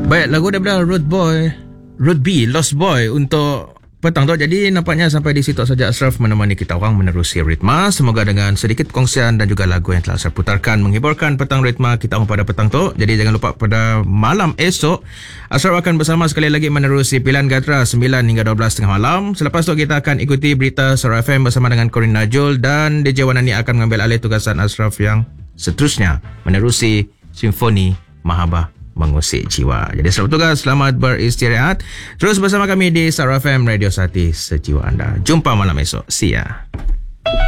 Baik, lagu daripada Road B, Lost Boy untuk petang tu. Jadi nampaknya sampai di situ saja Ashraf menemani kita orang menerusi ritma. Semoga dengan sedikit perkongsian dan juga lagu yang telah saya putarkan menghiburkan petang ritma kita orang pada petang tu. Jadi jangan lupa pada malam esok Ashraf akan bersama sekali lagi menerusi Pilihan Gatra 9 hingga 12 tengah malam. Selepas tu kita akan ikuti berita Suara FM bersama dengan Corin Najul, dan DJ Wanani akan mengambil alih tugasan Ashraf yang seterusnya menerusi Simfoni Mahabah Mengusik Jiwa. Jadi selamat tugas, selamat beristirahat. Terus bersama kami di Suara FM, Radio Sati Sejiwa Anda. Jumpa malam esok. See ya.